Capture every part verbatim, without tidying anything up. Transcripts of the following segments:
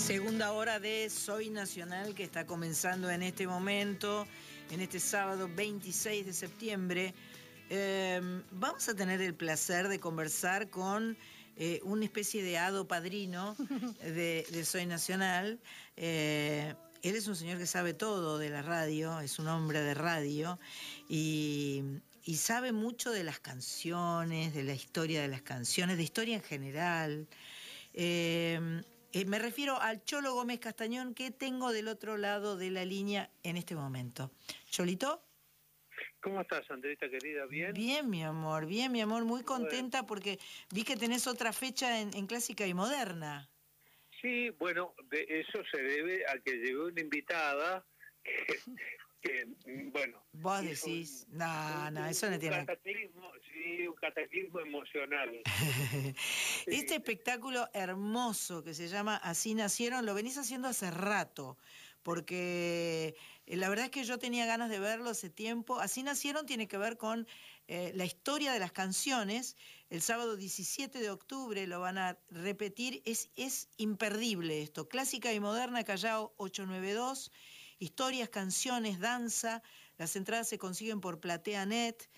Segunda hora de Soy Nacional, que está comenzando en este momento, en este sábado veintiséis de septiembre. Eh, vamos a tener el placer de conversar con eh, una especie de hado padrino de, de Soy Nacional. Eh, él es un señor que sabe todo de la radio, es un hombre de radio y, y sabe mucho de las canciones, de la historia de las canciones, de historia en general. Eh, Eh, me refiero al Cholo Gómez Castañón, que tengo del otro lado de la línea en este momento. ¿Cholito? ¿Cómo estás, Andrita querida? ¿Bien? Bien, mi amor, bien, mi amor. Muy contenta bueno. porque vi que tenés otra fecha en, en Clásica y Moderna. Sí, bueno, de eso se debe a que llegó una invitada que, que bueno... Vos decís, un, no, no, eso no tiene... Un cataclismo, sí, un cataclismo emocional. Este sí. espectáculo hermoso que se llama Así Nacieron, lo venís haciendo hace rato, porque la verdad es que yo tenía ganas de verlo hace tiempo. Así Nacieron tiene que ver con eh, la historia de las canciones. El sábado diecisiete de octubre lo van a repetir. Es, es imperdible esto. Clásica y Moderna, Callao ocho nueve dos. Historias, canciones, danza. Las entradas se consiguen por PlateaNet.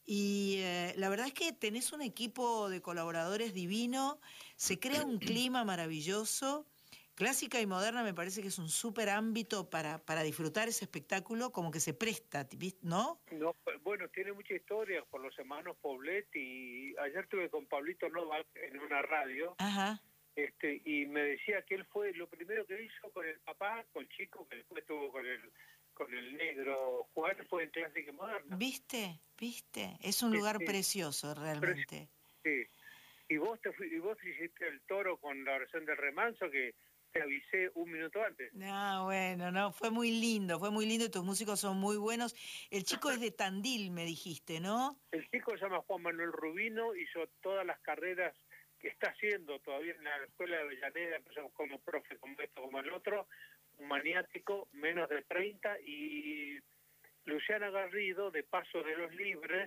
Y eh, la verdad es que tenés un equipo de colaboradores divino, se crea un clima maravilloso. Clásica y Moderna me parece que es un súper ámbito para, para disfrutar ese espectáculo, como que se presta, ¿no? No, bueno, tiene mucha historia por los hermanos Poblet, y ayer estuve con Pablito Novak en una radio. Ajá. Este, y me decía que él fue lo primero que hizo con el papá, con Chico, que después estuvo con el con el negro Juan, fue en Clásica y Moderna. ¿Viste? ¿Viste? Es un lugar sí, precioso, realmente. Sí. Y vos te fui, y vos hiciste el toro con la oración del remanso, que te avisé un minuto antes. No, bueno, no, fue muy lindo, fue muy lindo y tus músicos son muy buenos. El chico es de Tandil, me dijiste, ¿no? El chico se llama Juan Manuel Rubino, hizo todas las carreras que está haciendo todavía en la Escuela de Avellaneda, empezamos como profe, como esto, como el otro, un maniático, menos de treinta, y Luciana Garrido, de Paso de los Libres,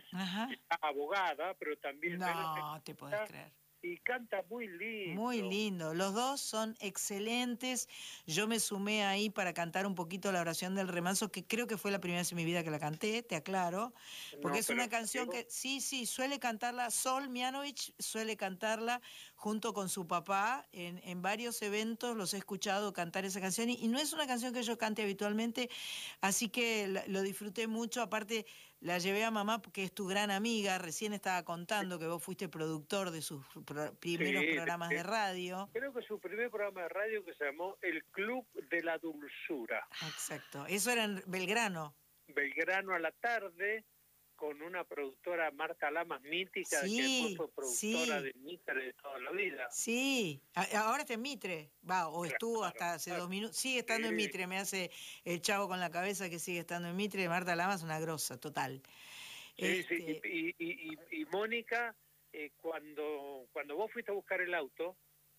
abogada, pero también... No, menos de te podés creer. Y canta muy lindo. Muy lindo. Los dos son excelentes. Yo me sumé ahí para cantar un poquito la oración del remanso, que creo que fue la primera vez en mi vida que la canté, te aclaro. Porque no, es una canción que, sí, sí, suele cantarla, Sol Mianovich suele cantarla junto con su papá. En, en varios eventos los he escuchado cantar esa canción. Y, y no es una canción que yo cante habitualmente, así que la, lo disfruté mucho. Aparte, la llevé a mamá, que es tu gran amiga. Recién estaba contando que vos fuiste productor de sus pro, primeros sí, programas de, de radio. Creo que su primer programa de radio, que se llamó El Club de la Dulzura. Exacto. Eso era en Belgrano. Belgrano a la tarde, con una productora, Marta Lamas, mítica, sí, que después fue productora sí. de Mitre de toda la vida. Sí, ahora está en Mitre, va, o estuvo claro, hasta hace claro. dos minutos, sigue estando sí. en Mitre, me hace el chavo con la cabeza que sigue estando en Mitre. Marta Lamas, una grosa, total. Sí, este... sí, y, y, y, y Mónica, eh, cuando, cuando vos fuiste a buscar el auto,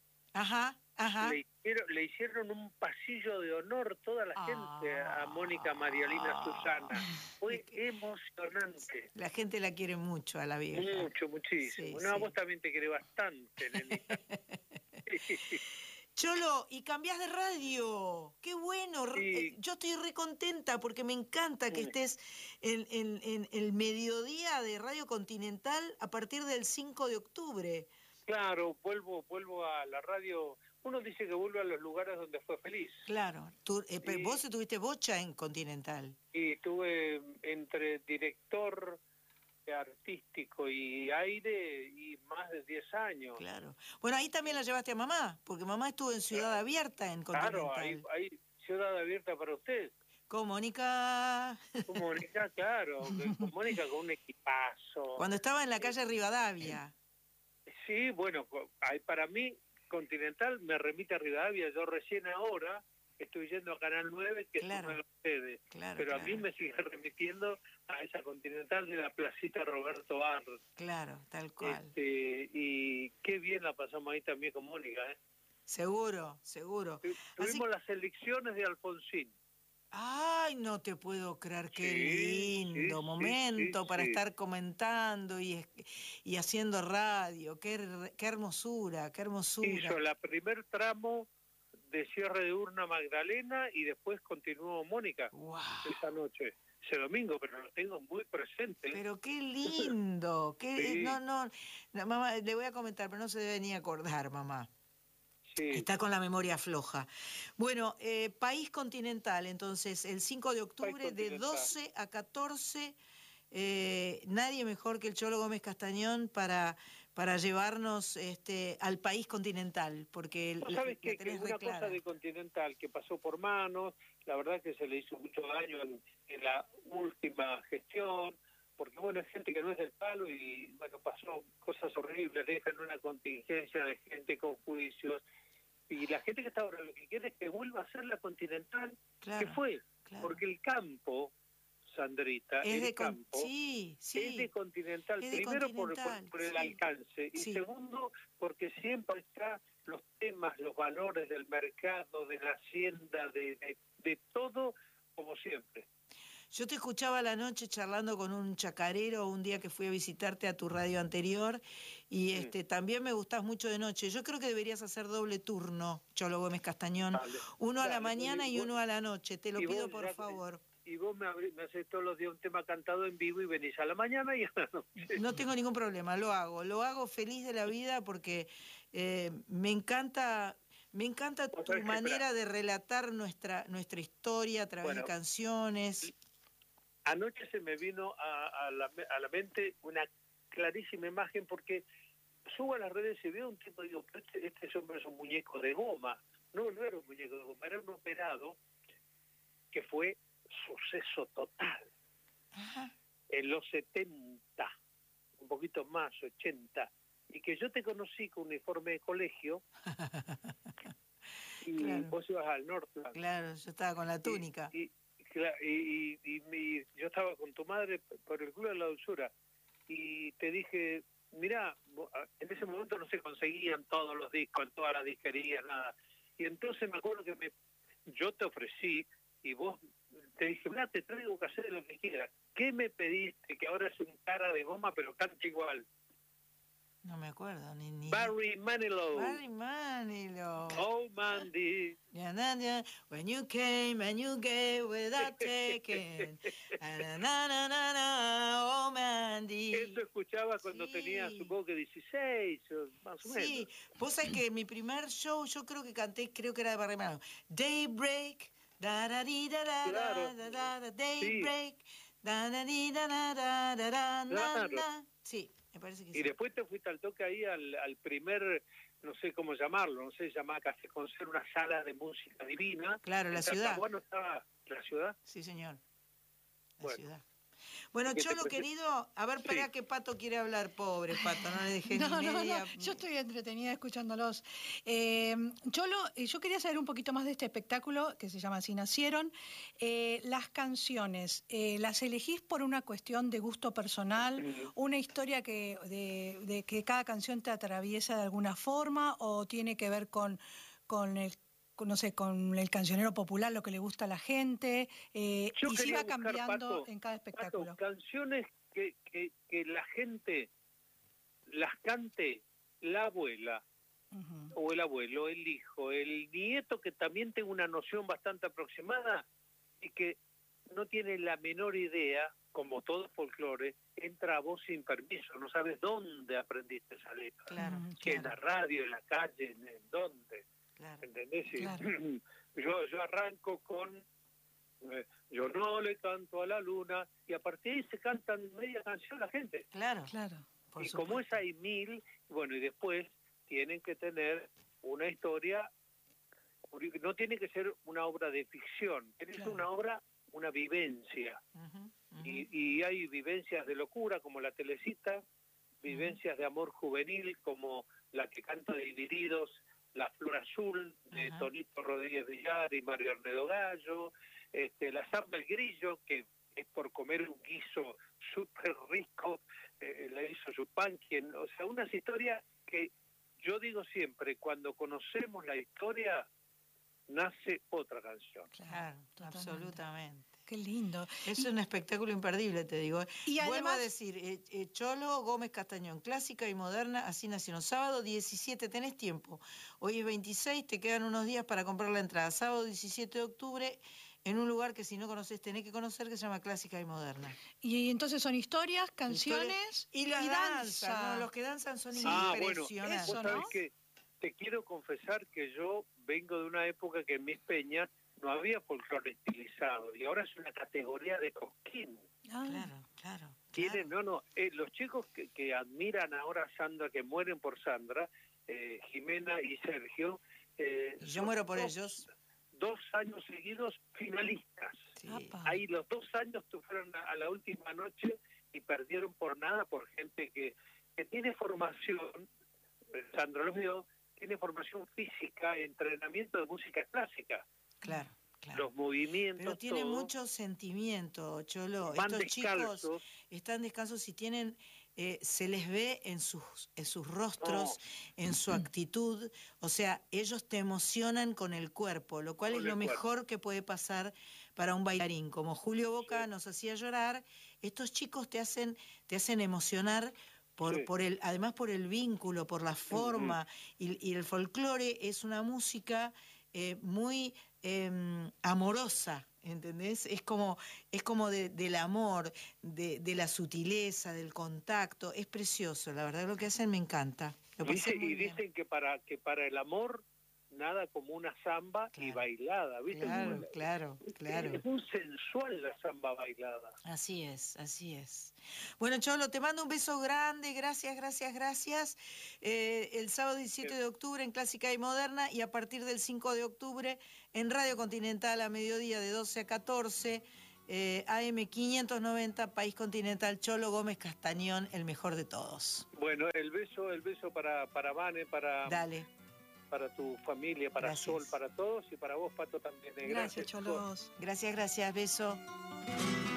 ajá, ajá. Le hicieron, le hicieron un pasillo de honor toda la ah, gente a Mónica Marialina Susana. Fue emocionante. La gente la quiere mucho a la vieja. Mucho, muchísimo. Sí, no, sí. Vos también te querés bastante, nenita. Cholo, y cambiás de radio. ¡Qué bueno! Sí. Yo estoy re contenta porque me encanta que estés en, en, en el mediodía de Radio Continental a partir del cinco de octubre. Claro, vuelvo, vuelvo a la radio. Uno dice que vuelve a los lugares donde fue feliz. Claro. Tú, eh, sí. Vos tuviste bocha en Continental. Y estuve entre director artístico y aire y más de diez años. Claro. Bueno, ahí también la llevaste a mamá, porque mamá estuvo en Ciudad claro. Abierta en Continental. Claro, ahí, ahí Ciudad Abierta para usted. Con Mónica. Con Mónica, claro. Con Mónica con un equipazo. Cuando estaba en la calle Rivadavia. Sí, bueno, para mí Continental me remite a Rivadavia. Yo recién ahora estoy yendo a Canal nueve, que claro, es una de ustedes. Claro, pero claro. a mí me sigue remitiendo a esa Continental de la placita Roberto Barr. Claro, tal cual. Este, y qué bien la pasamos ahí también con Mónica, ¿eh? Seguro, seguro. Tu, tuvimos Así... las elecciones de Alfonsín. Ay, no te puedo creer, qué sí, lindo sí, momento sí, para sí. estar comentando y, y haciendo radio, qué, qué hermosura, qué hermosura. Hizo la primer tramo de cierre de urna Magdalena y después continuó Mónica Wow. esa noche, ese domingo, pero lo tengo muy presente. Pero qué lindo, qué, Sí. no, no, no, mamá, le voy a comentar, pero no se debe ni acordar, mamá. Sí. Está con la memoria floja. Bueno, eh, país continental, entonces, el cinco de octubre de doce a catorce, eh, nadie mejor que el Cholo Gómez Castañón para, para llevarnos este, al país continental, porque ¿No la, sabes la que, que una clara. cosa de Continental que pasó por manos, la verdad que se le hizo mucho daño en, en la última gestión, porque bueno, es gente que no es del palo y bueno, pasó cosas horribles, dejan una contingencia de gente con juicios, y la gente que está ahora lo que quiere es que vuelva a ser la Continental, Claro, que fue, claro. porque el campo, Sandrita, es el de campo sí, sí, es de Continental, es de primero Continental, por, por, por el sí, alcance, y sí. segundo porque siempre está los temas, los valores del mercado, de la hacienda, de, de, de todo, como siempre. Yo te escuchaba a la noche charlando con un chacarero un día que fui a visitarte a tu radio anterior y Mm. este también me gustás mucho de noche. Yo creo que deberías hacer doble turno, Cholo Gómez Castañón. Dale, uno dale, a la mañana y y vos, uno a la noche. Te lo pido por ya, favor. Y vos me, abrí, me haces todos los días un tema cantado en vivo y venís a la mañana y a la noche. No tengo ningún problema, lo hago. Lo hago feliz de la vida porque eh, me encanta... Me encanta tu manera de relatar nuestra, nuestra historia a través bueno, de canciones. Anoche se me vino a, a, la, a la mente una clarísima imagen porque subo a las redes y veo un tipo y digo, pero este, este hombre es un muñeco de goma. No, no era un muñeco de goma, era un operado que fue suceso total. Ajá. En los setenta, un poquito más, ochenta, y que yo te conocí con uniforme de colegio y claro. Vos ibas al Northland. Claro, yo estaba con la túnica. Y, y, y, y, y yo estaba con tu madre por el Club de la Dulzura y te dije, mirá, en ese momento no se conseguían todos los discos en todas las disquerías, nada. Y entonces me acuerdo que me, yo te ofrecí y vos te dije, mirá, te traigo cassette de lo que quieras. ¿Qué me pediste? Que ahora es un cara de goma, pero canta igual. No me acuerdo, ni... ni... Barry Manilow. Barry Manilow. Oh, Mandy. When you came and you gave without taking. Na, na, na, na, na, oh, Mandy. Eso escuchaba cuando sí. tenía, supongo que dieciséis, más o menos. Sí, vos sabés que mi primer show, yo creo que canté, creo que era de Barry Manilow. Daybreak, da da di da da claro. da da da Daybreak, sí. da da di da da da da da claro. na. Sí. Me parece que y sí. después te fuiste al toque ahí al, al primer, no sé cómo llamarlo, no sé, llamaba Café Concert, una sala de música divina. Claro, la ciudad. Bueno, estaba la ciudad. Sí, señor. La bueno. ciudad. Bueno, Cholo, querido, a ver, espera sí. que Pato quiere hablar, pobre Pato, no le dejé no, ni no, media... No, yo estoy entretenida escuchándolos. Eh, Cholo, yo quería saber un poquito más de este espectáculo que se llama Así Nacieron. Eh, las canciones, eh, ¿las elegís por una cuestión de gusto personal? Mm. ¿Una historia que de, de que cada canción te atraviesa de alguna forma? ¿O tiene que ver con, con el... no sé, con el cancionero popular, lo que le gusta a la gente, eh, y se iba cambiando Pato, en cada espectáculo? Pato, canciones que, que, que la gente las cante la abuela, uh-huh. o el abuelo, el hijo, el nieto, que también tenga una noción bastante aproximada y que no tiene la menor idea, como todo folclore, entra a vos sin permiso, no sabes dónde aprendiste esa letra, claro, que claro. en la radio, en la calle, en, en dónde. Claro, ¿entendés? claro. Yo, yo arranco con eh, yo no le canto a la luna y a partir de ahí se cantan media canción la gente. Claro, claro. Por y supuesto. Como es hay mil, bueno, y después tienen que tener una historia, no tiene que ser una obra de ficción, tiene que claro. ser una obra, una vivencia. Uh-huh, uh-huh. Y, y hay vivencias de locura como la Telecita, vivencias uh-huh. de amor juvenil como la que canta Divididos, La Flor Azul, de uh-huh. Tonito Rodríguez Villar y Mario Arnedo Gallo, este, la Zamba el Grillo, que es por comer un guiso súper rico, eh, le hizo su pan, quien, o sea, unas historias que yo digo siempre, cuando conocemos la historia, nace otra canción. Claro, absolutamente. Qué lindo. Es un espectáculo imperdible, te digo. Y Vuelvo además, a decir, eh, eh, Cholo, Gómez Castañón, clásica y moderna, así nacieron. Sábado diecisiete, tenés tiempo. Hoy es veintiséis, te quedan unos días para comprar la entrada. Sábado diecisiete de octubre, en un lugar que si no conoces tenés que conocer, que se llama Clásica y Moderna. y entonces son historias, canciones Historia- y, las y danza. danza. No, los que danzan son Sí. Ah, bueno, impresionantes. eso, vos sabés ¿no? que te quiero confesar que yo vengo de una época que en mis peñas no había folclore estilizado y ahora es una categoría de cosquín. Ah, Claro, claro. Tienen, claro. no, no, eh, los chicos que, que admiran ahora a Sandra, que mueren por Sandra, eh, Jimena y Sergio, eh, Y yo son muero por dos, ellos. dos años seguidos finalistas. Sí. apa. Ahí los dos años tu- fueron a, a la última noche y perdieron por nada por gente que, que tiene formación, eh, Sandra lo vio, tiene formación física, entrenamiento de música clásica, Claro, claro. los movimientos, Pero tiene todo, mucho sentimiento, Cholo. van Estos chicos descalzos. están descansos y tienen, eh, se les ve en sus, en sus rostros, en su actitud. O sea, ellos te emocionan con el cuerpo, lo cual Con es lo el cuerpo. mejor que puede pasar para un bailarín. Como Julio Boca Sí. nos hacía llorar, estos chicos te hacen, te hacen emocionar. Por, Sí. por el, además por el vínculo, por la forma, y, y el folclore es una música eh, muy eh, amorosa, ¿entendés? Es como, es como de, del amor, de, de la sutileza, del contacto, es precioso, la verdad lo que hacen me encanta. Lo Y, pasé dice- muy y bien. dicen que para que para el amor nada como una samba y Claro. bailada, ¿viste? Claro, Como- claro, claro. Es muy sensual la samba bailada. Así es, así es. Bueno, Cholo, te mando un beso grande, gracias, gracias, gracias. Eh, el sábado diecisiete de octubre en Clásica y Moderna y a partir del cinco de octubre en Radio Continental a mediodía de doce a catorce, eh, A M quinientos noventa, País Continental, Cholo Gómez Castañón, el mejor de todos. Bueno, el beso, el beso para para Vane, para Dale, para tu familia, para Gracias. Sol, para todos y para vos, Pato, también. eh. Gracias, chicos. Cholos. gracias, gracias, beso.